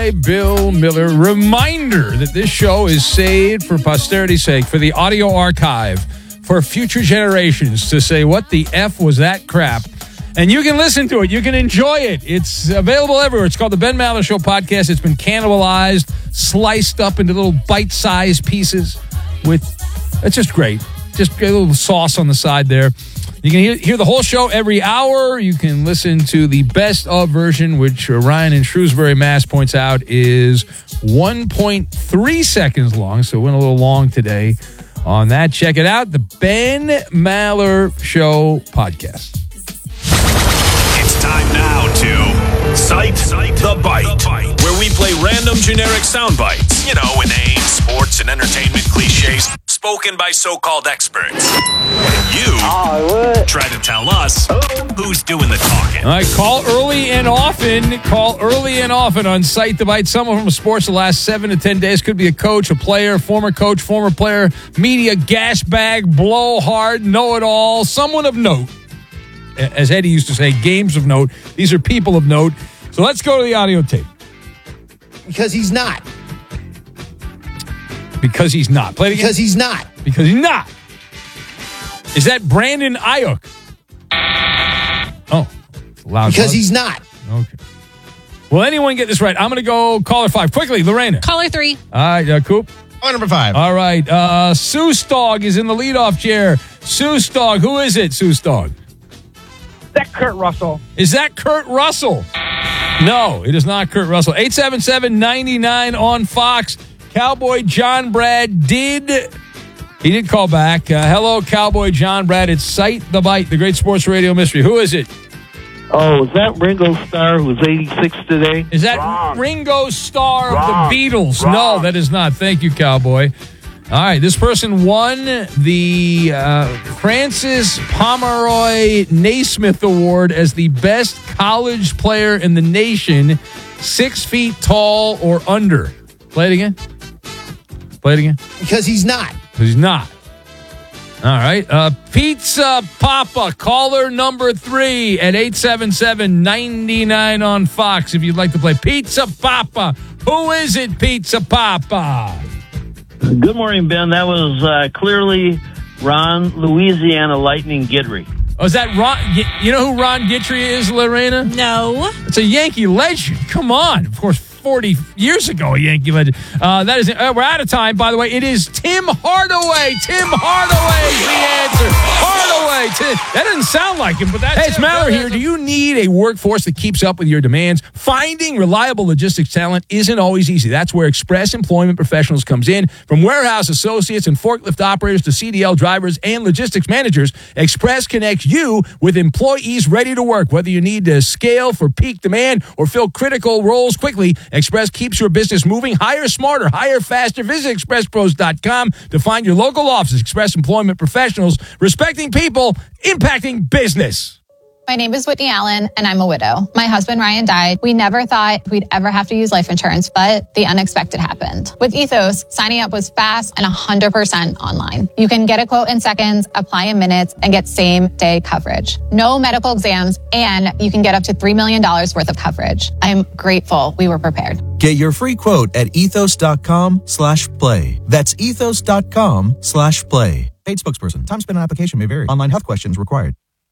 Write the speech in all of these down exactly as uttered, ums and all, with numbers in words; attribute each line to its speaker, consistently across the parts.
Speaker 1: by Bill Miller. Reminder that this show is saved for posterity's sake, for the audio archive, for future generations to say, what the F was that crap? And you can listen to it. You can enjoy it. It's available everywhere. It's called the Ben Maller Show podcast. It's been cannibalized, sliced up into little bite-sized pieces with, it's just great. Just a little sauce on the side there. You can hear, hear the whole show every hour. You can listen to the best of version, which Ryan in Shrewsbury, Mass points out is one point three seconds long. So went a little long today on that. Check it out. The Ben Maller Show podcast.
Speaker 2: It's time now to Cite, Cite the, Bite, the Bite, where we play random generic sound bites. You know, inane sports and entertainment cliches spoken by so-called experts. And you oh, try to tell us who's doing the talking.
Speaker 1: All right, call early and often. Call early and often on Cite the Bite. Someone from sports the last seven to ten days. Could be a coach, a player, former coach, former player, media, gas bag, blowhard, know-it-all, someone of note. As Eddie used to say, games of note. These are people of note. So let's go to the audio tape.
Speaker 3: Because he's not.
Speaker 1: Because he's not. Play it again.
Speaker 3: Because he's not.
Speaker 1: Because he's not. Is that Brandon Ayuk? Oh, loud.
Speaker 3: Because
Speaker 1: buzz.
Speaker 3: he's not.
Speaker 1: Okay. Will anyone get this right? I'm going to go caller five. Quickly, Lorena.
Speaker 4: Caller three.
Speaker 1: All right, uh, Coop.
Speaker 5: Caller number five.
Speaker 1: All right. Uh, Seuss Dog is in the leadoff chair. Seuss Dog. Who is it, Seuss Dog?
Speaker 6: Is that Kurt Russell?
Speaker 1: Is that Kurt Russell? No, it is not Kurt Russell. eight seven seven, nine nine on Fox. Cowboy John Brad did, he did call back. Uh, hello, Cowboy John Brad. It's Cite the Bite, the great sports radio mystery. Who is it?
Speaker 7: Oh, is that Ringo Starr who's eighty-six today?
Speaker 1: Is that
Speaker 7: Wrong.
Speaker 1: Ringo Starr
Speaker 7: Wrong.
Speaker 1: of the Beatles?
Speaker 7: Wrong.
Speaker 1: No, that is not. Thank you, Cowboy. All right, this person won the uh, Francis Pomeroy Naismith Award as the best college player in the nation, six feet tall or under. Play it again. Play it again.
Speaker 3: Because he's not.
Speaker 1: Because he's not. All right. Uh, Pizza Papa, caller number three at eight seven seven, nine nine on Fox if you'd like to play. Pizza Papa. Who is it, Pizza Papa?
Speaker 7: Good morning, Ben. That was uh, clearly Ron Louisiana Lightning Guidry.
Speaker 1: Oh, is that Ron? You know who Ron Guidry is, Lorena?
Speaker 4: No.
Speaker 1: It's a Yankee legend. Come on. Of course, forty years ago, a Yankee legend. Uh, that is. Uh, we're out of time, by the way. It is Tim Hardaway. Tim Hardaway is the answer. Hardaway. Tim. That doesn't sound like him, but that's Hey, it's Maller here. Do you need a workforce that keeps up with your demands? Finding reliable logistics talent isn't always easy. That's where Express Employment Professionals comes in. From warehouse associates and forklift operators to C D L drivers and logistics managers, Express connects you with employees ready to work. Whether you need to scale for peak demand or fill critical roles quickly, Express keeps your business moving. Hire smarter, hire faster. Visit express pros dot com to find your local office. Express Employment Professionals, respecting people, impacting business.
Speaker 8: My name is Whitney Allen, and I'm a widow. My husband, Ryan, died. We never thought we'd ever have to use life insurance, but the unexpected happened. With Ethos, signing up was fast and one hundred percent online. You can get a quote in seconds, apply in minutes, and get same-day coverage. No medical exams, and you can get up to three million dollars worth of coverage. I'm grateful we were prepared.
Speaker 9: Get your free quote at ethos dot com slash play. That's ethos dot com slash play. Paid spokesperson. Time spent on application may vary. Online health questions required.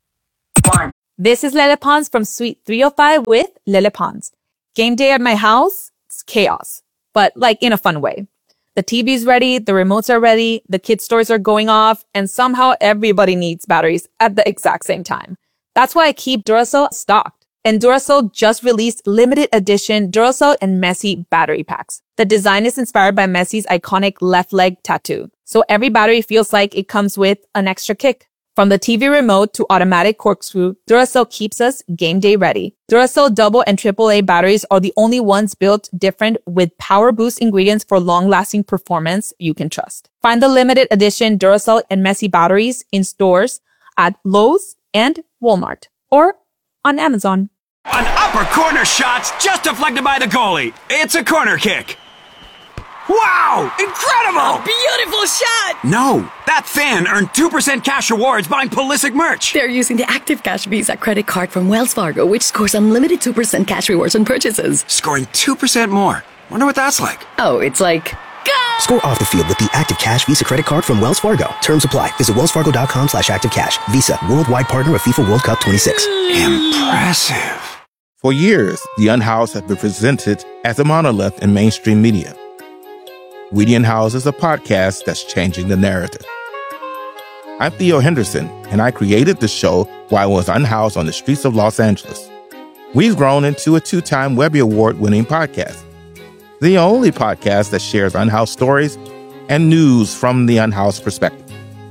Speaker 10: This is Lele Pons from Suite three oh five with Lele Pons. Game day at my house, it's chaos, but like in a fun way. The T V's ready, the remotes are ready, the kids' toys are going off, and somehow everybody needs batteries at the exact same time. That's why I keep Duracell stocked. And Duracell just released limited edition Duracell and Messi battery packs. The design is inspired by Messi's iconic left leg tattoo, so every battery feels like it comes with an extra kick. From the T V remote to automatic corkscrew, Duracell keeps us game day ready. Duracell double and triple A batteries are the only ones built different with power boost ingredients for long-lasting performance you can trust. Find the limited edition Duracell and Messi batteries in stores at Lowe's and Walmart or on Amazon.
Speaker 2: An upper corner shot's just deflected by the goalie. It's a corner kick.
Speaker 4: Wow! Incredible!
Speaker 5: Beautiful shot!
Speaker 4: No, that fan earned two percent cash rewards buying Pulisic merch.
Speaker 5: They're using the Active Cash Visa credit card from Wells Fargo, which scores unlimited two percent cash rewards on purchases.
Speaker 4: Scoring two percent more. Wonder what that's like.
Speaker 5: Oh, it's like... Go!
Speaker 11: Score off the field with the Active Cash Visa credit card from Wells Fargo. Terms apply. Visit wellsfargo.com slash active cash. Visa, worldwide partner of FIFA World Cup twenty-six.
Speaker 4: Impressive.
Speaker 12: For years, The Unhoused has been presented as a monolith in mainstream media. We the Unhoused is a podcast that's changing the narrative. I'm Theo Henderson, and I created the show while I was unhoused on the streets of Los Angeles. We've grown into a two-time Webby Award-winning podcast, the only podcast that shares unhoused stories and news from the unhoused perspective.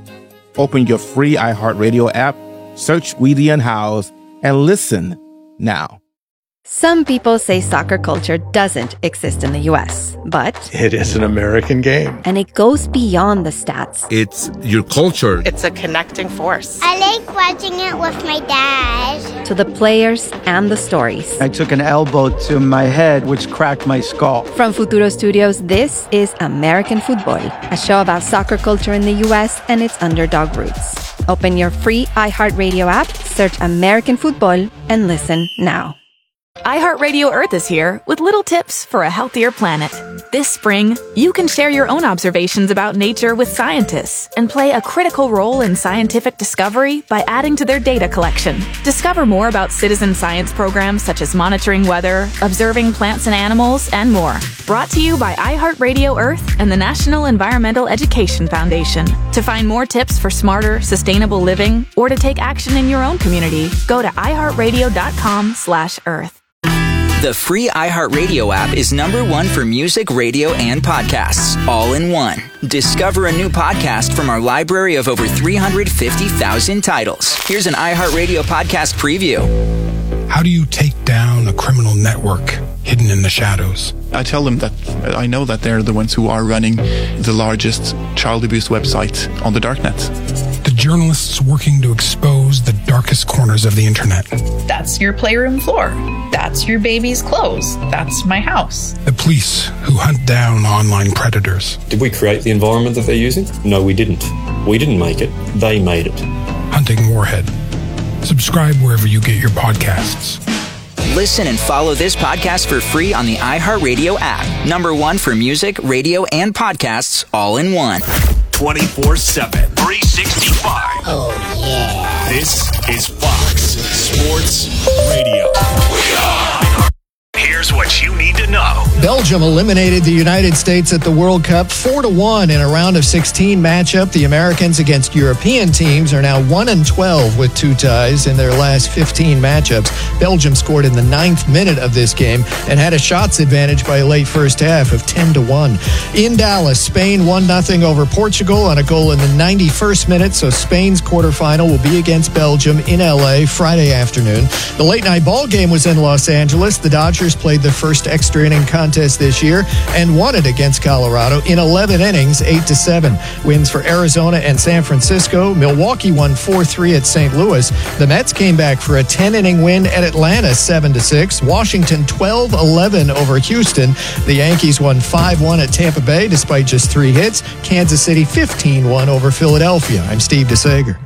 Speaker 12: Open your free iHeartRadio app, search We the Unhoused, and listen now.
Speaker 13: Some people say soccer culture doesn't exist in the U S, but
Speaker 14: it is an American game.
Speaker 13: And it goes beyond the stats.
Speaker 12: It's your culture.
Speaker 15: It's a connecting force.
Speaker 16: I like watching it with my dad.
Speaker 13: To the players and the stories.
Speaker 17: I took an elbow to my head, which cracked my skull.
Speaker 13: From Futuro Studios, this is American Football, a show about soccer culture in the U S and its underdog roots. Open your free iHeartRadio app, search American Football, and listen now.
Speaker 18: iHeartRadio Earth is here with little tips for a healthier planet. This spring, you can share your own observations about nature with scientists and play a critical role in scientific discovery by adding to their data collection. Discover more about citizen science programs such as monitoring weather, observing plants and animals, and more. Brought to you by iHeartRadio Earth and the National Environmental Education Foundation. To find more tips for smarter, sustainable living or to take action in your own community, go to iHeartRadio.com slash Earth.
Speaker 19: The free iHeartRadio app is number one for music, radio, and podcasts, all in one. Discover a new podcast from our library of over three hundred fifty thousand titles. Here's an iHeartRadio podcast preview.
Speaker 20: How do you take down a criminal network hidden in the shadows?
Speaker 21: I tell them that I know that they're the ones who are running the largest child abuse website on the darknet.
Speaker 20: The journalists working to expose the darkest corners of the internet.
Speaker 22: That's your playroom floor. That's your baby's clothes. That's my house.
Speaker 20: The police who hunt down online predators.
Speaker 23: Did we create the environment that they're using? No, we didn't. We didn't make it. They made it.
Speaker 20: Hunting Warhead. Subscribe wherever you get your podcasts.
Speaker 19: Listen and follow this podcast for free on the iHeartRadio app. Number one for music, radio, and podcasts, all in one.
Speaker 2: twenty-four seven, three sixty-five.
Speaker 16: Oh, yeah.
Speaker 2: This is Fox Sports Radio. We are. Here's what you need to know.
Speaker 3: Belgium eliminated the United States at the World Cup four to one in a round of sixteen matchup. The Americans against European teams are now one and twelve with two ties in their last fifteen matchups. Belgium scored in the ninth minute of this game and had a shots advantage by a late first half of ten to one. In Dallas, Spain one nothing over Portugal on a goal in the ninety-first minute, so Spain's quarterfinal will be against Belgium in L A Friday afternoon. The late night ball game was in Los Angeles. The Dodgers played the first extra inning contest this year and won it against Colorado in eleven innings, eight to seven. Wins for Arizona and San Francisco. Milwaukee won four three at Saint Louis. The Mets came back for a ten inning win at Atlanta, seven to six. Washington twelve eleven over Houston. The Yankees won five one at Tampa Bay despite just three hits. Kansas City fifteen one over Philadelphia. I'm Steve DeSager.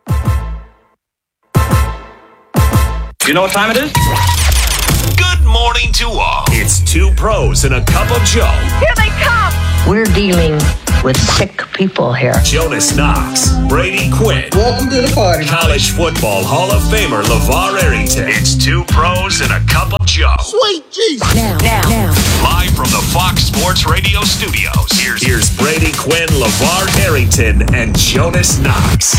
Speaker 2: Do you know what time it is? Good morning to all. It's two pros and a cup of Joe.
Speaker 24: Here they come. We're dealing with sick people here.
Speaker 2: Jonas Knox, Brady Quinn.
Speaker 24: Welcome to the party.
Speaker 2: College football Hall of Famer LeVar Arrington. It's two pros and a cup of Joe.
Speaker 24: Sweet Jesus. Now, now, now.
Speaker 2: Live from the Fox Sports Radio studios. Here's, here's Brady Quinn, LeVar Arrington, and Jonas Knox.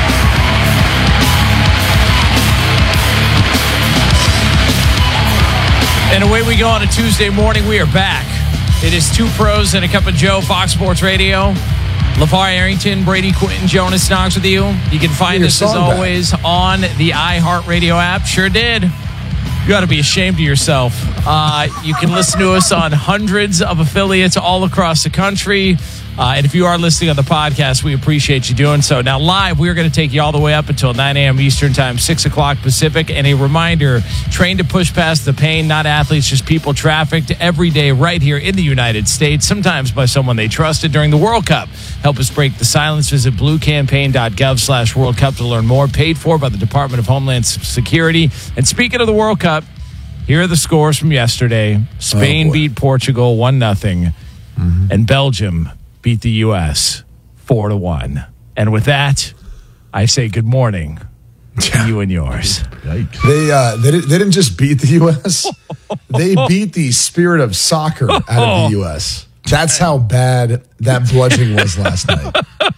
Speaker 1: And away we go on a Tuesday morning. We are back. It is two pros and a cup of Joe, Fox Sports Radio. LeVar Arrington, Brady Quinn, Jonas Knox with you. You can find us, as always, back. on the iHeartRadio app. Sure did. You got to be ashamed of yourself. Uh, you can listen to us on hundreds of affiliates all across the country. Uh, and if you are listening on the podcast, we appreciate you doing so. Now, live, we are going to take you all the way up until nine a.m. Eastern Time, six o'clock Pacific. And a reminder, train to push past the pain, not athletes, just people trafficked every day right here in the United States, sometimes by someone they trusted during the World Cup. Help us break the silence. Visit bluecampaign.gov slash World Cup to learn more. Paid for by the Department of Homeland Security. And speaking of the World Cup, here are the scores from yesterday. Spain
Speaker 6: oh,
Speaker 1: beat Portugal one nothing, mm-hmm. and Belgium beat the U S four to one. And with that, I say good morning to you and yours.
Speaker 6: They uh, they, did, they didn't just beat the U S. They beat the spirit of soccer out of the U S. That's how bad that bludgeoning was last night.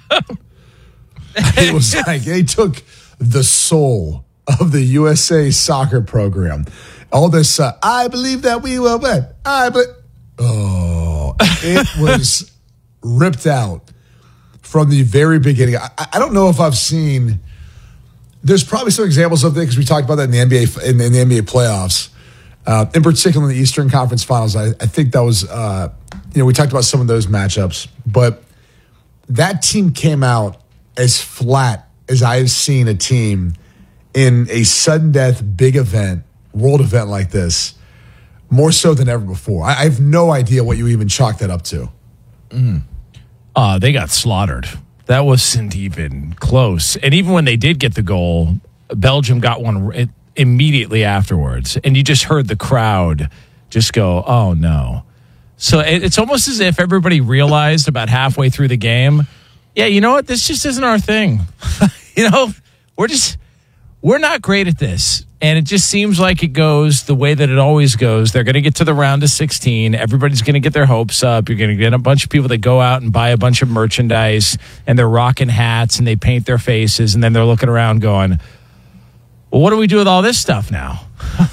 Speaker 6: It was like they took the soul of the U S A soccer program. All this, uh, I believe that we will win. I believe. Oh, it was ripped out from the very beginning. I, I don't know if I've seen. There's probably some examples of it because we talked about that in the N B A in, in the N B A playoffs, uh, in particular in the Eastern Conference Finals. I, I think that was, uh, you know, we talked about some of those matchups, but that team came out as flat as I have seen a team in a sudden death big event, world event like this, more so than ever before. I, I have no idea what you even chalk that up to.
Speaker 1: Mm. Uh, they got slaughtered. That wasn't even close. And even when they did get the goal, Belgium got one immediately afterwards. And you just heard the crowd just go, oh, no. So it's almost as if everybody realized about halfway through the game, yeah, you know what? This just isn't our thing. you know, we're just, we're not great at this. And it just seems like it goes the way that it always goes. They're going to get to the round of sixteen. Everybody's going to get their hopes up. You're going to get a bunch of people that go out and buy a bunch of merchandise, and they're rocking hats, and they paint their faces, and then they're looking around going, well, what do we do with all this stuff now?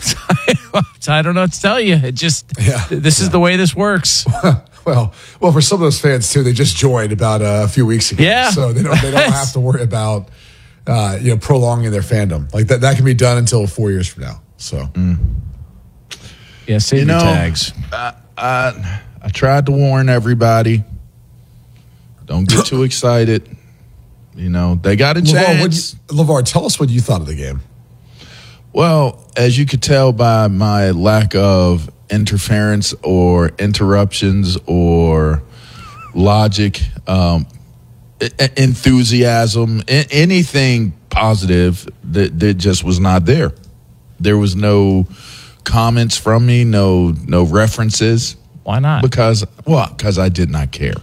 Speaker 1: I don't know what to tell you. It just, yeah, this yeah. is the way this works.
Speaker 6: well, well, for some of those fans, too, they just joined about uh, a few weeks ago.
Speaker 1: Yeah.
Speaker 6: So they don't, they don't have to worry about Uh, you know, prolonging their fandom. Like that, that can be done until four years from now. So,
Speaker 1: mm. yeah, save
Speaker 7: you
Speaker 1: your
Speaker 7: know,
Speaker 1: tags.
Speaker 7: I, I, I tried to warn everybody. Don't get too excited. You know, they got a
Speaker 6: LeVar,
Speaker 7: chance.
Speaker 6: You, LeVar, tell us what you thought of the game.
Speaker 7: Well, as you could tell by my lack of interference or interruptions or logic, um, enthusiasm, anything positive that, that just was not there. There was no comments from me, no no references.
Speaker 1: Why not?
Speaker 7: Because, well, because I did not care.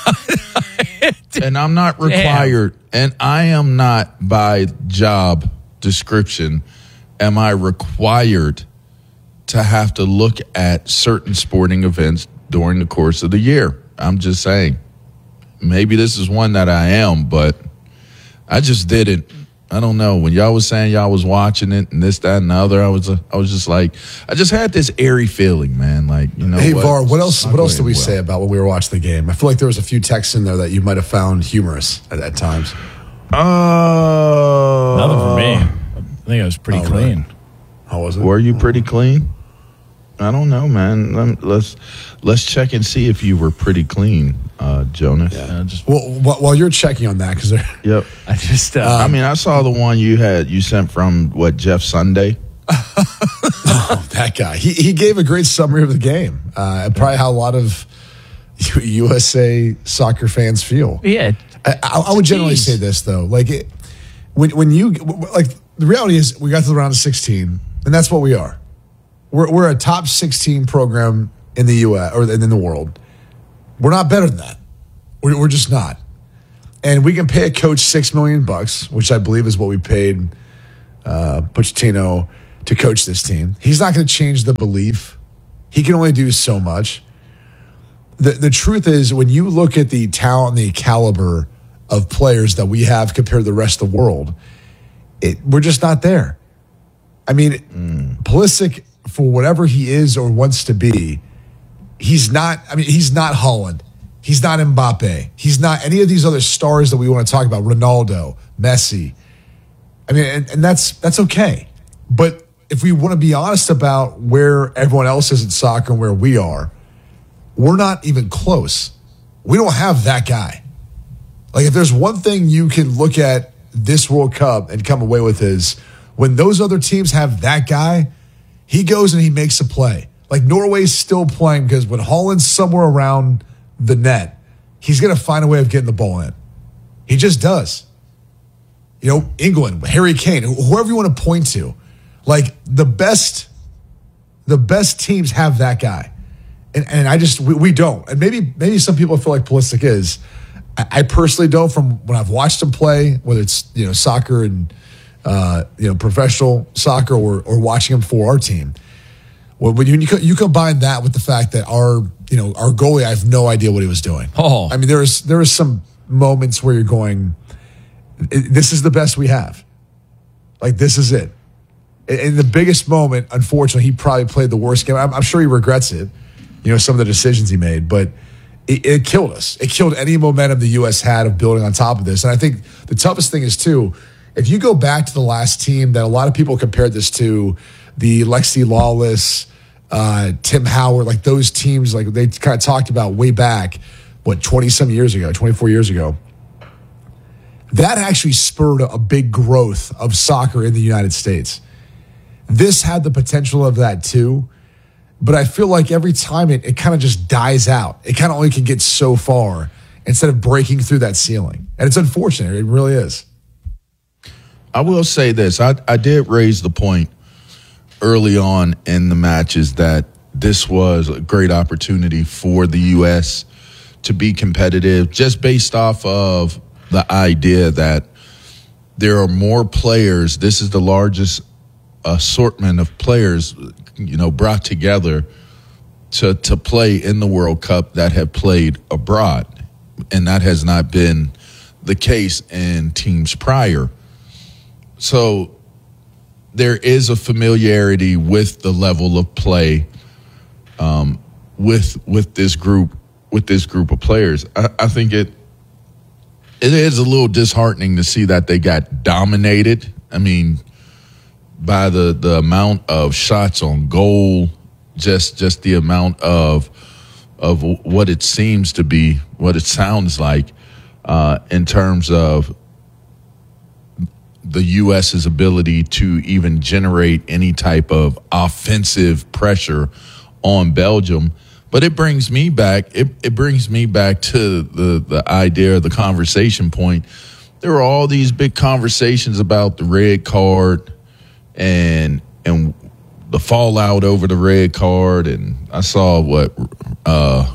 Speaker 7: And I'm not required, Damn. and I am not by job description, am I required to have to look at certain sporting events during the course of the year. I'm just saying. Maybe this is one that I am, but I just didn't. I don't know. When y'all was saying y'all was watching it and this, that, and the other, I was, uh, I was just like, I just had this airy feeling, man. Like, you know,
Speaker 6: hey,
Speaker 7: what?
Speaker 6: Var, what else? What else did we
Speaker 7: well.
Speaker 6: say about when we were watching the game? I feel like there was a few texts in there that you might have found humorous at, at times.
Speaker 7: Uh,
Speaker 1: Nothing for me. I think I was pretty
Speaker 6: oh,
Speaker 1: clean.
Speaker 6: Right. How was it?
Speaker 7: Were you pretty clean? I don't know, man. Let's let's check and see if you were pretty clean, uh, Jonas.
Speaker 6: Yeah. Uh, just, well, while you're checking on that, because
Speaker 7: yep,
Speaker 1: I just, uh,
Speaker 7: um, I mean, I saw the one you had you sent from what Jeff Sunday.
Speaker 6: Oh, that guy. He he gave a great summary of the game. Uh, and probably how a lot of U S A soccer fans feel.
Speaker 1: Yeah,
Speaker 6: I, I, I would generally Jeez. say this though, like it, when when you like the reality is we got to the round of sixteen, and that's what we are. We're we're a top sixteen program in the U S or in the world. We're not better than that. We're, we're just not. And we can pay a coach six million bucks, which I believe is what we paid uh, Pochettino to coach this team. He's not going to change the belief. He can only do so much. The the truth is, when you look at the talent and the caliber of players that we have compared to the rest of the world, it, we're just not there. I mean, mm. Pulisic, for whatever he is or wants to be, he's not, I mean, he's not Holland. He's not Mbappe. He's not any of these other stars that we want to talk about, Ronaldo, Messi. I mean, and, and that's that's okay. But if we want to be honest about where everyone else is in soccer and where we are, we're not even close. We don't have that guy. Like, if there's one thing you can look at this World Cup and come away with is when those other teams have that guy, he goes and he makes a play. Like, Norway's still playing because when Holland's somewhere around the net, he's going to find a way of getting the ball in. He just does. You know, England, Harry Kane, whoever you want to point to, like the best, the best teams have that guy, and and I just we, we don't. And maybe maybe some people feel like Pulisic is. I, I personally don't. From when I've watched him play, whether it's you know soccer and uh, you know professional soccer or or watching him for our team. Well, when you you combine that with the fact that our you know our goalie, I have no idea what he was doing.
Speaker 1: Oh,
Speaker 6: I mean there is there is some moments where you're going, this is the best we have. Like, this is it. In the biggest moment, unfortunately, he probably played the worst game. I'm, I'm sure he regrets it, you know, some of the decisions he made, but it, it killed us. It killed any momentum the U S had of building on top of this. And I think the toughest thing is, too, if you go back to the last team that a lot of people compared this to, the Lexi Lawless, uh, Tim Howard, like those teams, like they kind of talked about way back, what, twenty-some years ago, twenty-four years ago, that actually spurred a big growth of soccer in the United States. This had the potential of that too, but I feel like every time it, it kind of just dies out. It kind of only can get so far instead of breaking through that ceiling. And it's unfortunate. It really is.
Speaker 7: I will say this. I, I did raise the point early on in the matches that this was a great opportunity for the U S to be competitive, just based off of the idea that there are more players. This is the largest assortment of players, you know, brought together to to play in the World Cup that have played abroad, and that has not been the case in teams prior. So there is a familiarity with the level of play um, with with this group with this group of players. I, I think it it is a little disheartening to see that they got dominated. I mean, by the, the amount of shots on goal, just just the amount of of what it seems to be, what it sounds like, uh, in terms of the U S's ability to even generate any type of offensive pressure on Belgium. But it brings me back, it, it brings me back to the, the idea, the conversation point. There were all these big conversations about the red card and and the fallout over the red card. And I saw what uh,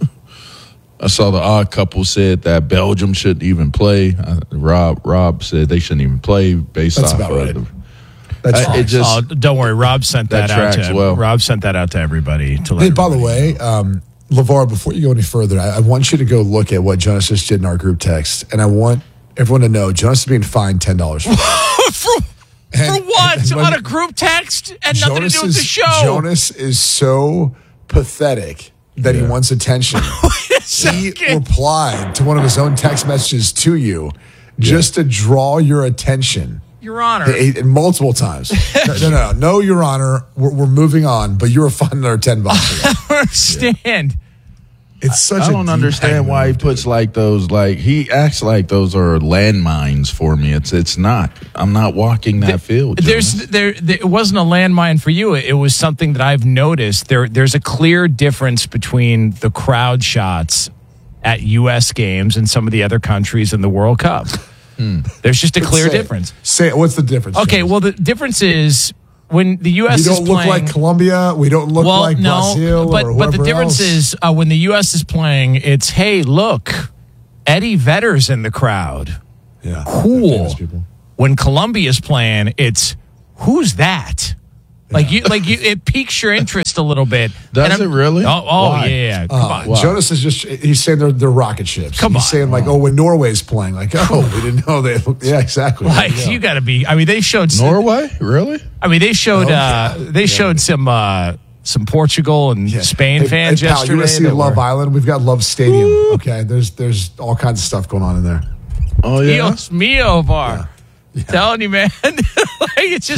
Speaker 7: I saw the odd couple said that Belgium shouldn't even play. Uh, Rob Rob said they shouldn't even play based
Speaker 6: That's
Speaker 7: off
Speaker 6: about
Speaker 7: of
Speaker 6: right.
Speaker 7: the,
Speaker 6: That's
Speaker 7: I, it just,
Speaker 1: oh, don't worry, Rob sent that,
Speaker 7: that
Speaker 1: out to
Speaker 7: well.
Speaker 1: Rob sent that out to everybody. To let
Speaker 6: Hey, by the way, um, LeVar, before you go any further, I, I want you to go look at what Jonas just did in our group text, and I want everyone to know Jonas is being fined ten dollars for
Speaker 1: for,
Speaker 6: and,
Speaker 1: for what?
Speaker 6: and, and
Speaker 1: On a group text and nothing
Speaker 6: Jonas
Speaker 1: to do with
Speaker 6: is,
Speaker 1: the show.
Speaker 6: Jonas is so pathetic that yeah. he wants attention. He replied to one of his own text messages to you just yeah. to draw your attention.
Speaker 1: Your Honor.
Speaker 6: He, he, multiple times. no, no, no, no, Your Honor. We're, we're moving on, but you were fined another ten bucks.
Speaker 1: I don't understand.
Speaker 6: Yeah. It's such
Speaker 7: I
Speaker 6: a
Speaker 7: don't understand why he puts like those, like, he acts like those are landmines for me. It's it's not. I'm not walking that the, field.
Speaker 1: There's there, there. It wasn't a landmine for you. It was something that I've noticed. There, There's a clear difference between the crowd shots at U S games and some of the other countries in the World Cup. Hmm. There's just a clear
Speaker 6: say
Speaker 1: difference.
Speaker 6: It. Say it. What's the difference?
Speaker 1: Okay,
Speaker 6: James?
Speaker 1: well, the difference is when the U S
Speaker 6: we don't
Speaker 1: is
Speaker 6: look
Speaker 1: playing,
Speaker 6: like Colombia. We don't look
Speaker 1: well,
Speaker 6: like
Speaker 1: no,
Speaker 6: Brazil.
Speaker 1: But
Speaker 6: or
Speaker 1: but the difference
Speaker 6: else.
Speaker 1: is uh, when the U S is playing, it's hey, look, Eddie Vedder's in the crowd.
Speaker 6: Yeah,
Speaker 1: cool. When Colombia's playing, it's who's that? Like you, like you, it piques your interest a little bit.
Speaker 7: Does it really?
Speaker 1: Oh, oh
Speaker 7: Why?
Speaker 1: yeah. Come
Speaker 6: uh,
Speaker 1: on.
Speaker 6: Wow. Jonas is just—he's saying they're, they're rocket ships.
Speaker 1: Come
Speaker 6: he's
Speaker 1: on.
Speaker 6: saying like, oh, when Norway's playing, like, oh, we didn't know they. Yeah, exactly.
Speaker 1: Like
Speaker 6: yeah.
Speaker 1: you got to be. I mean, they showed
Speaker 7: Norway. Really?
Speaker 1: I mean, they showed.
Speaker 6: Oh,
Speaker 1: uh,
Speaker 6: yeah.
Speaker 1: They showed
Speaker 6: yeah.
Speaker 1: some. Uh, some Portugal and
Speaker 6: yeah.
Speaker 1: Spain
Speaker 6: hey,
Speaker 1: fans
Speaker 6: hey, pal,
Speaker 1: yesterday.
Speaker 6: You want to see
Speaker 1: that
Speaker 6: Love
Speaker 1: were,
Speaker 6: Island? We've got Love Stadium. Woo! Okay, there's there's all kinds of stuff going on in there.
Speaker 7: Oh yeah,
Speaker 1: Dios mio, Var.
Speaker 6: Yeah. Yeah.
Speaker 1: Telling you, man. Like it's just
Speaker 6: you,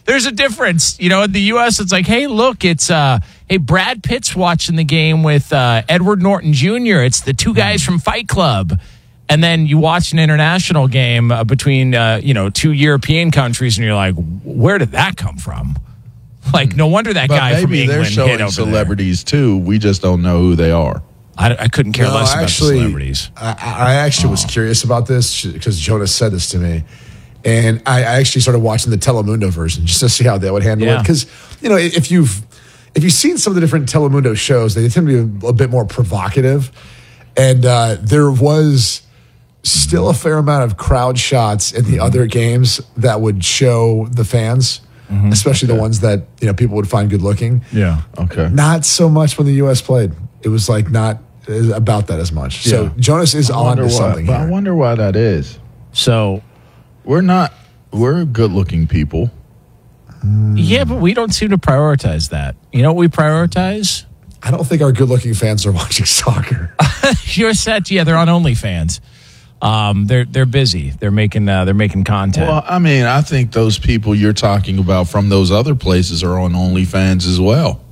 Speaker 1: There's a difference. You know, in the U S, it's like, hey, look, it's uh, hey, Brad Pitt's watching the game with uh, Edward Norton Junior It's the two guys from Fight Club. And then you watch an international game uh, between, uh, you know, two European countries, and you're like, where did that come from? Like, no wonder that
Speaker 7: but
Speaker 1: guy
Speaker 7: maybe
Speaker 1: from England
Speaker 7: they're showing
Speaker 1: hit over
Speaker 7: celebrities, there. too. We just don't know who they are.
Speaker 1: I, I couldn't care
Speaker 6: no,
Speaker 1: less
Speaker 6: actually,
Speaker 1: about the celebrities.
Speaker 6: I, I actually oh. was curious about this because Jonas said this to me. And I, I actually started watching the Telemundo version just to see how they would handle
Speaker 1: yeah.
Speaker 6: it. Because, you know, if you've if you've seen some of the different Telemundo shows, they tend to be a, a bit more provocative. And uh, there was still a fair amount of crowd shots in the mm-hmm. other games that would show the fans, mm-hmm. especially okay. the ones that, you know, people would find good looking.
Speaker 1: Yeah.
Speaker 7: Okay.
Speaker 6: Not so much when the U S played. It was like not about that as much. Yeah. So Jonas is on to something
Speaker 7: why,
Speaker 6: here.
Speaker 7: I wonder why that is.
Speaker 1: So
Speaker 7: we're not, we're good looking people.
Speaker 1: Mm. Yeah, but we don't seem to prioritize that. You know what we prioritize?
Speaker 6: I don't think our good looking fans are watching soccer.
Speaker 1: You're set. Yeah, they're on OnlyFans. Um, they're they're busy. They're making uh, they're making content.
Speaker 7: Well, I mean, I think those people you're talking about from those other places are on OnlyFans as well.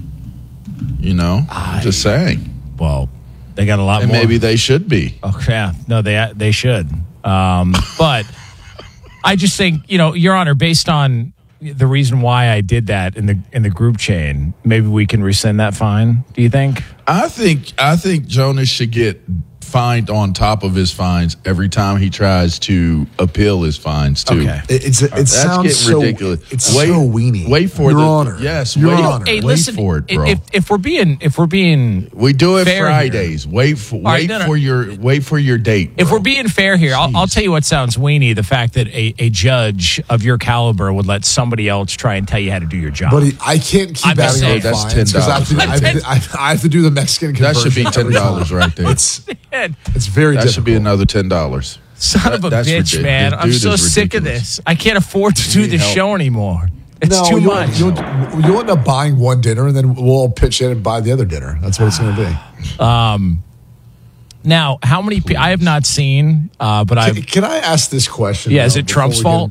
Speaker 7: You know, I, just saying.
Speaker 1: Well, they got a lot
Speaker 7: and
Speaker 1: more.
Speaker 7: Maybe they should be.
Speaker 1: Oh yeah, no, they they should. Um, but I just think, you know, Your Honor, based on the reason why I did that in the in the group chain, maybe we can rescind that fine. Do you think?
Speaker 7: I think I think Jonas should get fined on top of his fines every time he tries to appeal his fines too.
Speaker 6: Okay. It, it's, it That's
Speaker 7: sounds
Speaker 6: so
Speaker 7: ridiculous.
Speaker 6: It's wait, so weenie.
Speaker 7: Wait for
Speaker 6: Your
Speaker 7: the
Speaker 6: Honor.
Speaker 7: Yes,
Speaker 6: Your
Speaker 7: wait,
Speaker 6: Honor.
Speaker 1: Hey,
Speaker 7: wait
Speaker 1: listen,
Speaker 7: for it, bro.
Speaker 1: If, if we're being if we're being
Speaker 7: we do it
Speaker 1: fair
Speaker 7: Fridays.
Speaker 1: Here.
Speaker 7: Wait for wait
Speaker 1: right, no, no.
Speaker 7: for your wait for your date.
Speaker 1: Bro. If
Speaker 7: bro.
Speaker 1: we're being fair here, I'll, I'll tell you what sounds weenie: the fact that a, a judge of your caliber would let somebody else try and tell you how to do your job.
Speaker 6: Buddy, I can't keep adding on
Speaker 7: that's
Speaker 6: fines because I, have to- I, have to- I have- I have to do the Mexican conversion.
Speaker 7: That should be ten dollars right there.
Speaker 6: It's it's very
Speaker 7: that
Speaker 6: difficult.
Speaker 7: should be another ten dollars.
Speaker 1: Son
Speaker 7: that,
Speaker 1: of a bitch,
Speaker 7: ridiculous.
Speaker 1: man! I'm
Speaker 7: Dude
Speaker 1: so sick of this. I can't afford to do this
Speaker 7: help.
Speaker 1: show anymore. It's
Speaker 6: no,
Speaker 1: too
Speaker 6: you'll,
Speaker 1: much.
Speaker 6: You'll, you'll end up buying one dinner, and then we'll pitch in and buy the other dinner. That's what it's going to be.
Speaker 1: Um, now, how many people? I have not seen, uh, but I
Speaker 6: can, can I ask this question?
Speaker 1: Yeah,
Speaker 6: though,
Speaker 1: is it Trump's fault?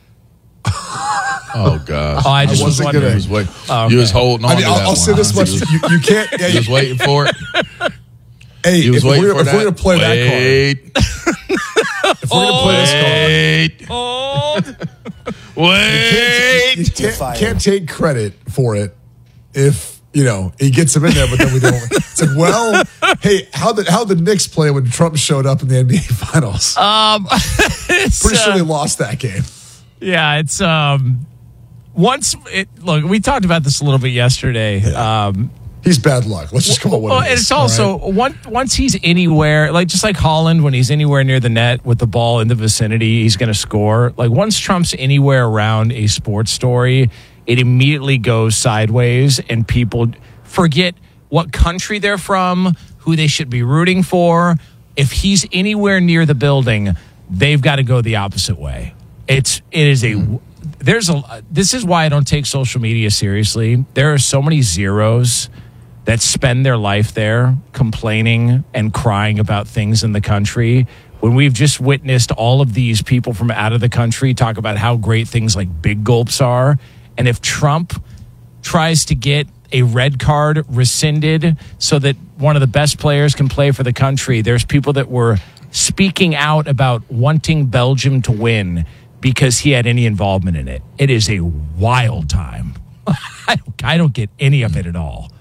Speaker 7: Oh gosh!
Speaker 1: Oh, I just
Speaker 7: I
Speaker 1: was
Speaker 7: wasn't
Speaker 1: wondering.
Speaker 7: gonna. Was wait,
Speaker 1: oh, okay.
Speaker 7: You was holding on.
Speaker 6: I mean,
Speaker 7: to
Speaker 6: I'll,
Speaker 7: that
Speaker 6: I'll
Speaker 7: one.
Speaker 6: say this much: you, you can't. Yeah,
Speaker 7: you was waiting for it.
Speaker 6: Hey,
Speaker 7: you was
Speaker 6: if,
Speaker 7: waiting
Speaker 6: we're,
Speaker 7: for
Speaker 6: if
Speaker 7: that.
Speaker 6: we're going to play
Speaker 7: wait.
Speaker 6: that card, if we're going to play this card,
Speaker 1: Hold.
Speaker 7: Wait.
Speaker 6: You can't, you can't, can't take credit for it if you know he gets him in there, but then we don't. It's like, well, hey, how the how the Knicks play when Trump showed up in the N B A Finals?
Speaker 1: Um,
Speaker 6: Pretty sure
Speaker 1: uh,
Speaker 6: they lost that game.
Speaker 1: Yeah, it's um. Once it look, we talked about this a little bit yesterday.
Speaker 6: Yeah.
Speaker 1: Um,
Speaker 6: He's bad luck. Let's just call it what
Speaker 1: well,
Speaker 6: it is.
Speaker 1: and it's also
Speaker 6: right?
Speaker 1: once once he's anywhere, like just like Holland, when he's anywhere near the net with the ball in the vicinity, he's going to score. Like once Trump's anywhere around a sports story, it immediately goes sideways, and people forget what country they're from, who they should be rooting for. If he's anywhere near the building, they've got to go the opposite way. It's it is a there's a this is why I don't take social media seriously. There are so many zeros that spend their life there complaining and crying about things in the country when we've just witnessed all of these people from out of the country talk about how great things like big gulps are. And if Trump tries to get a red card rescinded so that one of the best players can play for the country, there's people that were speaking out about wanting Belgium to win because he had any involvement in it. It is a wild time. I don't, I don't get any of it at all.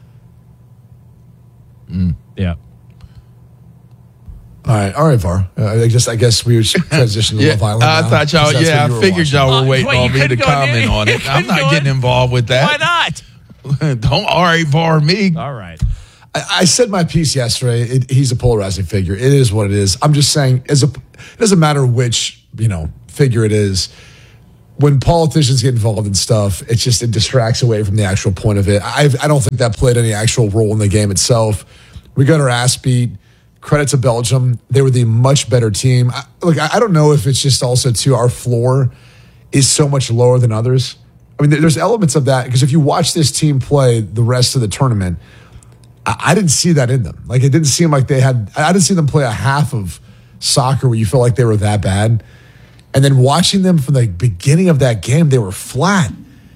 Speaker 7: Mm.
Speaker 1: Yeah.
Speaker 6: All right, all right, Var. Uh, I just, I guess we were transitioning to
Speaker 7: yeah,
Speaker 6: Love Island.
Speaker 7: I
Speaker 6: now,
Speaker 7: thought y'all. Yeah, I figured
Speaker 6: watching.
Speaker 7: y'all were
Speaker 1: Uh,
Speaker 7: waiting
Speaker 1: wait,
Speaker 7: on
Speaker 1: you
Speaker 7: me to
Speaker 1: couldn't go
Speaker 7: comment
Speaker 1: in-
Speaker 7: on
Speaker 1: you
Speaker 7: it. I'm
Speaker 1: couldn't
Speaker 7: not
Speaker 1: go
Speaker 7: getting
Speaker 1: in-
Speaker 7: involved with
Speaker 1: Why
Speaker 7: that.
Speaker 1: not?
Speaker 7: Don't all right, Var me.
Speaker 1: All right.
Speaker 6: I, I said my piece yesterday. It, he's a polarizing figure. It is what it is. I'm just saying, as a, it doesn't matter which you know figure it is. When politicians get involved in stuff, it just it distracts away from the actual point of it. I I don't think that played any actual role in the game itself. We got our ass beat. Credit to Belgium. They were the much better team. I, look, I, I don't know if it's just also, too, our floor is so much lower than others. I mean, there's elements of that because if you watch this team play the rest of the tournament, I, I didn't see that in them. Like, it didn't seem like they had, I didn't see them play a half of soccer where you feel like they were that bad. And then watching them from the beginning of that game, they were flat.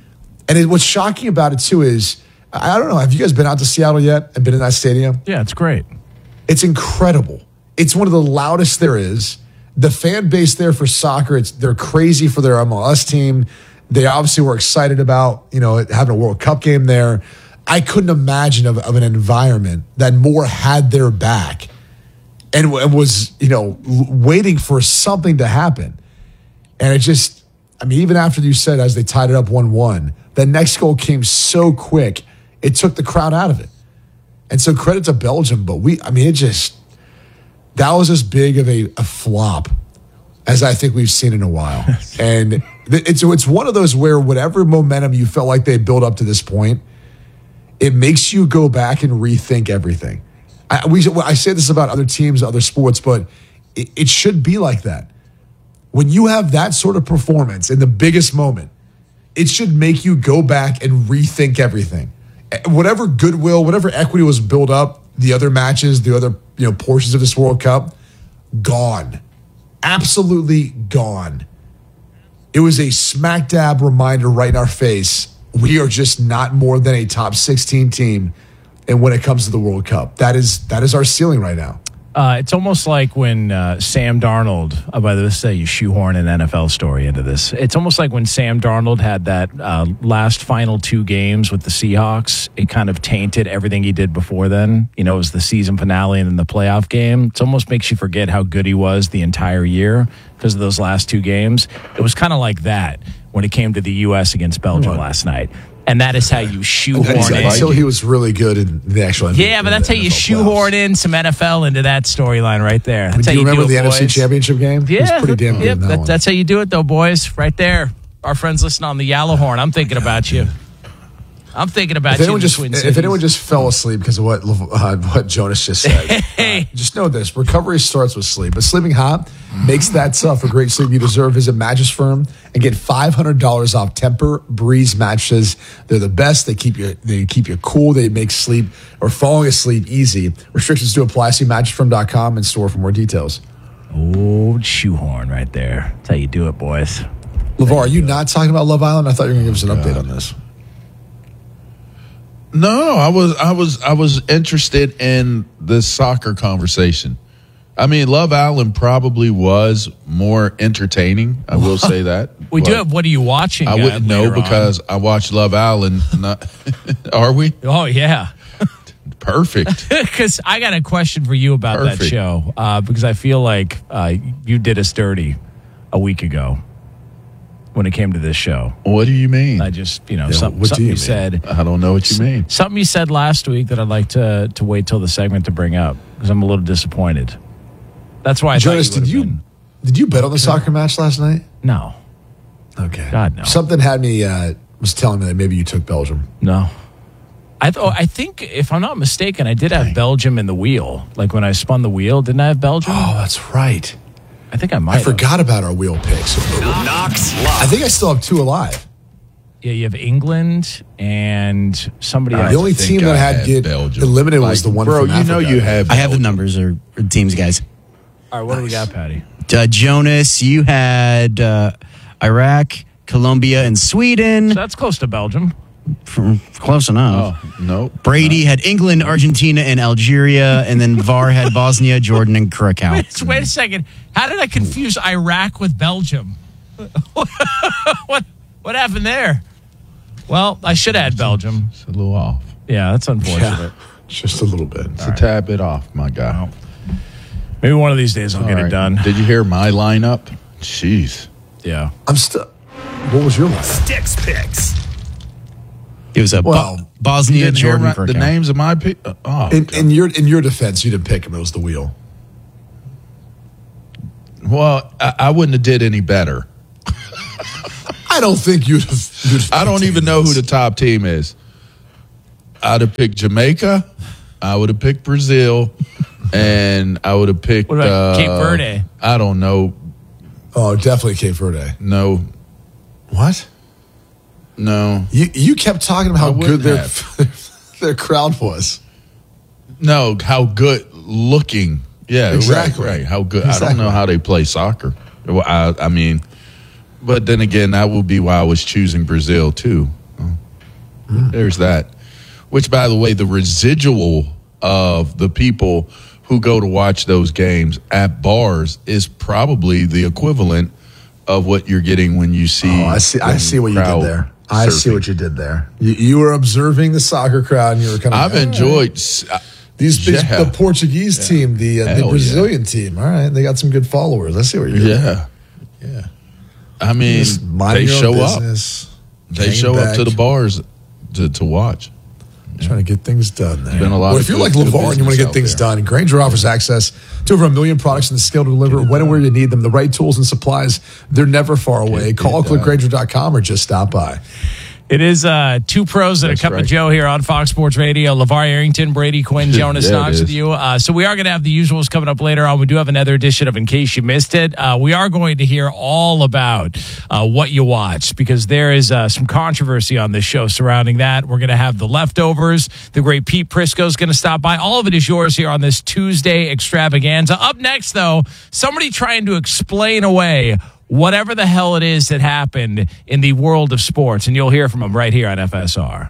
Speaker 6: And it, what's shocking about it, too, is, I don't know, have you guys been out to Seattle yet and been in that stadium?
Speaker 1: Yeah, it's great.
Speaker 6: It's incredible. It's one of the loudest there is. The fan base there for soccer, it's they're crazy for their M L S team. They obviously were excited about, you know, having a World Cup game there. I couldn't imagine of, of an environment that more had their back and, and was, you know, waiting for something to happen. And it just, I mean, even after you said as they tied it up one one, the next goal came so quick, it took the crowd out of it. And so credit to Belgium, but we, I mean, it just, that was as big of a, a flop as I think we've seen in a while. And it's it's one of those where whatever momentum you felt like they built up to this point, it makes you go back and rethink everything. I, we, I say this about other teams, other sports, but it, it should be like that. When you have that sort of performance in the biggest moment, it should make you go back and rethink everything. Whatever goodwill, whatever equity was built up, the other matches, the other you know portions of this World Cup, gone. Absolutely gone. It was a smack dab reminder right in our face. We are just not more than a top sixteen team. And when it comes to the World Cup, that is that is our ceiling right now.
Speaker 1: Uh, it's almost like when uh, Sam Darnold, oh, by the way, say you shoehorn an N F L story into this. It's almost like when Sam Darnold had that uh, last final two games with the Seahawks. It kind of tainted everything he did before then. You know, it was the season finale and then the playoff game. It almost makes you forget how good he was the entire year because of those last two games. It was kind of like that when it came to the U S against Belgium last night. And that is how you shoehorn in.
Speaker 6: Until he was really good in the actual
Speaker 1: Yeah, but that's how you shoehorn in some N F L into that storyline right there. That's
Speaker 6: do
Speaker 1: how
Speaker 6: you
Speaker 1: you
Speaker 6: remember
Speaker 1: do
Speaker 6: the
Speaker 1: it,
Speaker 6: N F C
Speaker 1: boys.
Speaker 6: Championship game?
Speaker 1: Yeah.
Speaker 6: It was pretty damn good
Speaker 1: Yep,
Speaker 6: in that
Speaker 1: that,
Speaker 6: one.
Speaker 1: that's how you do it, though, boys. Right there. Our friends listening on the Yellowhorn. I'm thinking about you. I'm thinking about
Speaker 6: If
Speaker 1: you.
Speaker 6: anyone,
Speaker 1: in the
Speaker 6: just,
Speaker 1: Twin
Speaker 6: if
Speaker 1: Cities.
Speaker 6: anyone just fell asleep because of what uh, what Jonas just said, uh, just know this: recovery starts with sleep. But sleeping hot makes that tough. For great sleep, you deserve. Visit Mattress Firm and get five hundred dollars off Temper Breeze mattresses. They're the best. They keep you they keep you cool. They make sleep or falling asleep easy. Restrictions do apply. See mattress firm dot com and store for more details.
Speaker 1: Old shoehorn right there. That's how you do it, boys.
Speaker 6: LeVar, are you not talking about Love Island? I thought you were going to give us an update on this.
Speaker 7: No, I was I was I was interested in the soccer conversation. I mean, Love Island probably was more entertaining. I will say that.
Speaker 1: We do have. What are you watching?
Speaker 7: I wouldn't
Speaker 1: uh,
Speaker 7: know because on? I watched Love Island. Not, are we?
Speaker 1: Oh yeah.
Speaker 7: Perfect.
Speaker 1: Because I got a question for you about
Speaker 7: Perfect.
Speaker 1: that show. Uh, because I feel like uh, you did us dirty a week ago when it came to this show.
Speaker 7: What do you mean?
Speaker 1: I just, you know,
Speaker 7: Yeah,
Speaker 1: some,
Speaker 7: what do
Speaker 1: something
Speaker 7: you
Speaker 1: you
Speaker 7: mean?
Speaker 1: said.
Speaker 7: I don't know what you mean.
Speaker 1: Something you said last week that I'd like to to wait till the segment to bring up because I'm a little disappointed. That's why I
Speaker 6: Jonas,
Speaker 1: thought you
Speaker 6: did you
Speaker 1: been.
Speaker 6: did you bet on the soccer match last night?
Speaker 1: No.
Speaker 6: Okay.
Speaker 1: God, no.
Speaker 6: Something had me uh, was telling me that maybe you took Belgium.
Speaker 1: No. I th- I think, if I'm not mistaken, I did have Belgium in the wheel. Like when I spun the wheel, didn't I have Belgium?
Speaker 6: Oh, that's right.
Speaker 1: I think I might
Speaker 6: I
Speaker 1: have.
Speaker 6: forgot about our wheel picks.
Speaker 2: Knox
Speaker 6: I think I still have two alive.
Speaker 1: Yeah, you have England and somebody else.
Speaker 6: the only
Speaker 7: think
Speaker 6: team that
Speaker 7: I
Speaker 6: had
Speaker 7: had
Speaker 6: get
Speaker 7: Belgium.
Speaker 6: eliminated
Speaker 7: Like,
Speaker 6: was the one
Speaker 7: bro,
Speaker 6: from
Speaker 7: you know
Speaker 6: Africa.
Speaker 7: you have
Speaker 8: I have the numbers or, or teams, guys.
Speaker 1: All right, what do we got, Patty?
Speaker 8: Uh, Jonas, you had uh, Iraq, Colombia, and Sweden.
Speaker 1: So that's close to Belgium.
Speaker 8: From, close enough.
Speaker 7: Oh, no.
Speaker 8: Brady had England, Argentina, and Algeria, and then V A R had Bosnia, Jordan, and Curacao.
Speaker 1: Wait, wait a second. How did I confuse Iraq with Belgium? what what happened there? Well, I should have had Belgium.
Speaker 7: It's a little off.
Speaker 1: Yeah, that's unfortunate.
Speaker 6: Yeah, just a little bit.
Speaker 7: It's a tad bit off, my guy.
Speaker 1: Maybe one of these days I'll
Speaker 7: All
Speaker 1: get
Speaker 7: right.
Speaker 1: it done.
Speaker 7: Did you hear my lineup? Jeez.
Speaker 1: Yeah.
Speaker 6: I'm still. What was your line?
Speaker 2: Sticks Picks.
Speaker 8: It was a
Speaker 6: Well,
Speaker 8: Bo- Bosnia,
Speaker 7: Didn't hear
Speaker 8: Jordan,
Speaker 7: my-
Speaker 8: Curacao.
Speaker 7: the names of my pe- uh, oh,
Speaker 6: In,
Speaker 7: God.
Speaker 6: in your in your defense, you didn't pick him. It was the wheel.
Speaker 7: Well, I, I wouldn't have did any better.
Speaker 6: I don't think you'd have. You'd have
Speaker 7: I don't even know who the top team is. I'd have picked Jamaica. I would have picked Brazil, and I would have picked.
Speaker 1: What about
Speaker 7: uh,
Speaker 1: Cape Verde?
Speaker 7: I don't know.
Speaker 6: Oh, definitely Cape Verde.
Speaker 7: No,
Speaker 6: What?
Speaker 7: no,
Speaker 6: You you kept talking about
Speaker 7: I
Speaker 6: how good
Speaker 7: wouldn't
Speaker 6: their their crowd was.
Speaker 7: no. How good looking? Yeah,
Speaker 6: Exactly.
Speaker 7: Right, right. How good? I
Speaker 6: Exactly.
Speaker 7: don't know how they play soccer. Well, I, I mean, but then again, that would be why I was choosing Brazil too. Oh. There's that. Which, by the way, the residual of the people who go to watch those games at bars is probably the equivalent of what you're getting when you see.
Speaker 6: Oh, I see. I see what you did there. I
Speaker 7: surfing.
Speaker 6: see what you did there. You, you were observing the soccer crowd, and you were kind of.
Speaker 7: I've
Speaker 6: like,
Speaker 7: enjoyed
Speaker 6: right. these, these
Speaker 7: yeah.
Speaker 6: the Portuguese yeah. team, the uh, the Brazilian yeah. team. All right, they got some good followers. I see what you're doing.
Speaker 7: Yeah, yeah. I mean, they show up. They show back. up to the bars to, to watch.
Speaker 6: Trying to get things done there.
Speaker 7: Been a lot
Speaker 6: well,
Speaker 7: of
Speaker 6: if you're
Speaker 7: good,
Speaker 6: like LeVar and you want to get things
Speaker 7: there.
Speaker 6: done, Grainger offers access to over a million products and the skill to deliver when and where you need them. The right tools and supplies, they're never far away. Call click Grainger dot com or just stop by.
Speaker 1: It is uh, two pros and
Speaker 7: That's
Speaker 1: a cup
Speaker 7: right.
Speaker 1: of Joe here on Fox Sports Radio. LeVar Arrington, Brady Quinn, Jonas
Speaker 7: yeah,
Speaker 1: Knox with you. Uh, so we are going to have the usuals coming up later on. We do have another edition of In Case You Missed It. Uh, we are going to hear all about uh, what you watched because there is uh, some controversy on this show surrounding that. We're going to have the leftovers. The great Pete Prisco is going to stop by. All of it is yours here on this Tuesday extravaganza. Up next, though, somebody trying to explain away whatever the hell it is that happened in the world of sports, and you'll hear from them right here on F S R.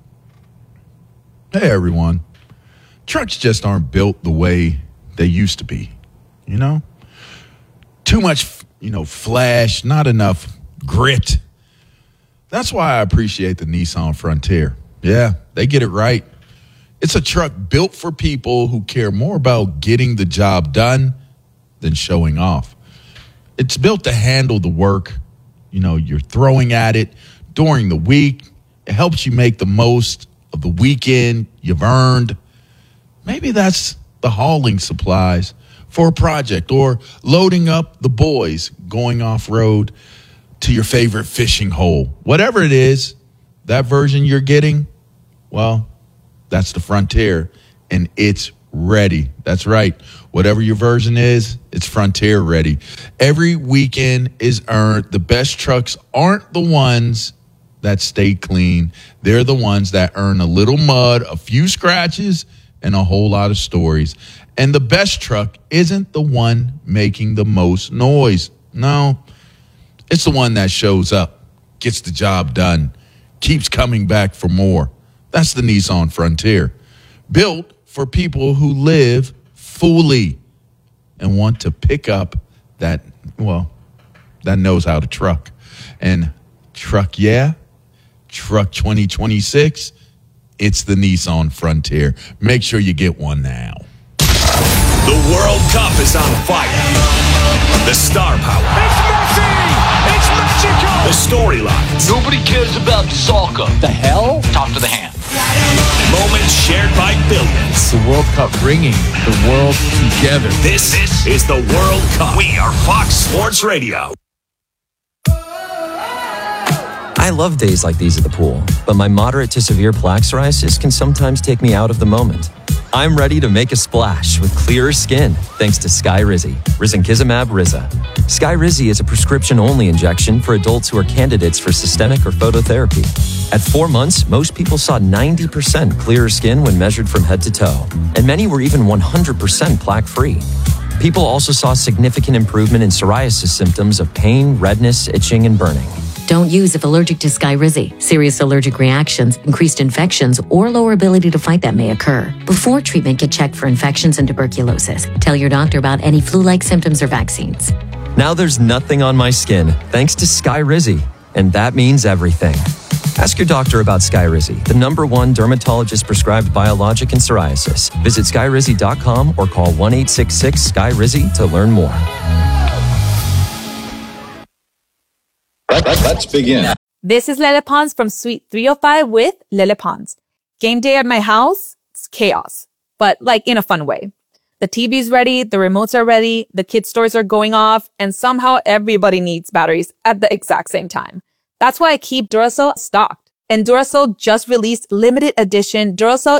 Speaker 7: Hey, everyone. Trucks just aren't built the way they used to be, you know? Too much, you know, flash, not enough grit. That's why I appreciate the Nissan Frontier. Yeah, they get it right. It's a truck built for people who care more about getting the job done than showing off. It's built to handle the work, you know, you're throwing at it during the week. It helps you make the most of the weekend you've earned. Maybe that's the hauling supplies for a project or loading up the boys going off-road to your favorite fishing hole. Whatever it is, that version you're getting, well, that's the Frontier, and it's ready. That's right. Whatever your version is, it's Frontier ready. Every weekend is earned. The best trucks aren't the ones that stay clean. They're the ones that earn a little mud, a few scratches, and a whole lot of stories. And the best truck isn't the one making the most noise. No, it's the one that shows up, gets the job done, keeps coming back for more. That's the Nissan Frontier. Built for people who live fully and want to pick up that, well, that knows how to truck. And truck, yeah, truck twenty twenty-six, it's the Nissan Frontier. Make sure you get one now.
Speaker 2: The World Cup is on fire. The star power.
Speaker 5: It's Messi! It's Mexico!
Speaker 2: The storylines.
Speaker 5: Nobody cares about soccer.
Speaker 9: The hell?
Speaker 5: Talk to the hand.
Speaker 2: Moments shared by billions.
Speaker 1: The World Cup bringing the world together.
Speaker 2: This, this is the World Cup. We are Fox Sports Radio.
Speaker 10: I love days like these at the pool, but my moderate to severe plaque psoriasis can sometimes take me out of the moment. I'm ready to make a splash with clearer skin thanks to Skyrizi, Risankizumab Riza. Skyrizi is a prescription-only injection for adults who are candidates for systemic or phototherapy. At four months, most people saw ninety percent clearer skin when measured from head to toe, and many were even one hundred percent plaque-free. People also saw significant improvement in psoriasis symptoms of pain, redness, itching, and burning.
Speaker 15: Don't use if allergic to Skyrizi. Serious allergic reactions, increased infections, or lower ability to fight that may occur. Before treatment, get checked for infections and tuberculosis. Tell your doctor about any flu-like symptoms or vaccines.
Speaker 10: Now there's nothing on my skin thanks to Skyrizi, and that means everything. Ask your doctor about Skyrizi, the number one dermatologist-prescribed biologic in psoriasis. Visit skyrizi dot com or call one eight six six Sky Rizi to learn more.
Speaker 25: Let's begin.
Speaker 26: This is Lele Pons from Suite three oh five with Lele Pons. Game day at my house, it's chaos, but like in a fun way. The T V's ready, the remotes are ready, the kids' toys are going off, and somehow everybody needs batteries at the exact same time. That's why I keep Duracell stocked. And Duracell just released limited edition Duracell